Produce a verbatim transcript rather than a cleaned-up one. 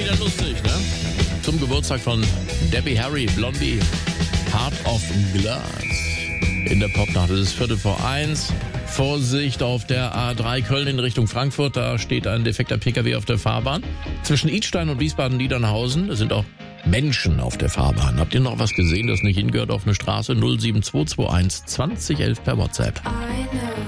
wieder lustig, ne? Zum Geburtstag von Debbie Harry, Blondie, Heart of Glass. In der Popnacht, es ist Viertel vor eins. Vorsicht auf der A drei Köln in Richtung Frankfurt, da steht ein defekter Pkw auf der Fahrbahn. Zwischen Idstein und Wiesbaden-Niedernhausen, da sind auch Menschen auf der Fahrbahn. Habt ihr noch was gesehen, das nicht hingehört auf eine Straße? null sieben zwei zwei eins zwanzig elf per WhatsApp.